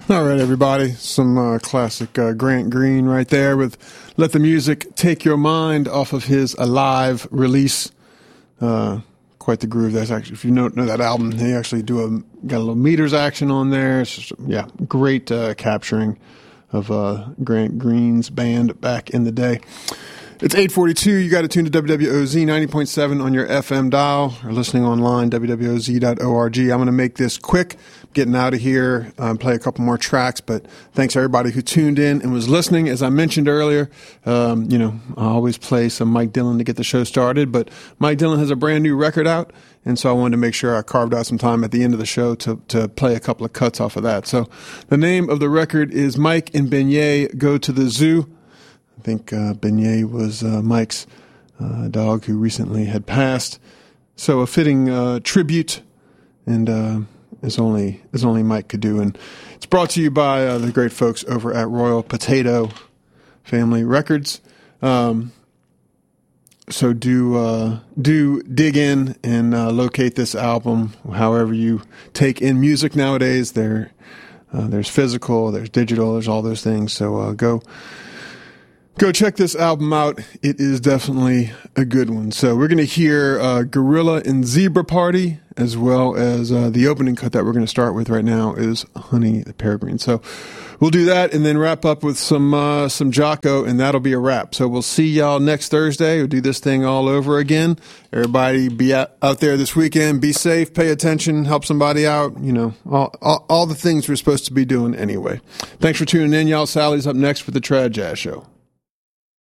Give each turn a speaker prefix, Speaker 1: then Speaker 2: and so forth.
Speaker 1: All right, everybody. Some classic Grant Green right there with Let the Music Take Your Mind off of his Alive release. Quite the groove. That's actually, if you know that album, they actually got a little meters action on there. It's just, great capturing of Grant Green's band back in the day. It's 8:42. You got to tune to WWOZ 90.7 on your FM dial or listening online, wwoz.org. I'm going to make this quick, getting out of here, play a couple more tracks, but thanks everybody who tuned in and was listening. As I mentioned earlier, I always play some Mike Dillon to get the show started, but Mike Dillon has a brand new record out, and so I wanted to make sure I carved out some time at the end of the show to play a couple of cuts off of that. So the name of the record is Mike and Beignet Go to the Zoo. I think Beignet was Mike's dog who recently had passed. So a fitting tribute, and as only Mike could do. And it's brought to you by the great folks over at Royal Potato Family Records. So do dig in and locate this album. However you take in music nowadays, there's physical, there's digital, there's all those things. So Go check this album out. It is definitely a good one. So we're going to hear Gorilla and Zebra Party, as well as the opening cut that we're going to start with right now is Honey the Peregrine. So we'll do that and then wrap up with some Jocko, and that'll be a wrap. So we'll see y'all next Thursday. We'll do this thing all over again. Everybody be out there this weekend. Be safe. Pay attention. Help somebody out. All the things we're supposed to be doing anyway. Thanks for tuning in, y'all. Sally's up next for the Trad Jazz Show.